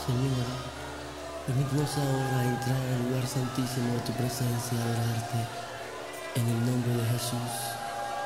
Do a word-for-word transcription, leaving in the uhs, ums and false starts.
Señor, permítenos ahora entrar al lugar santísimo de tu presencia, adorarte en el nombre de Jesús.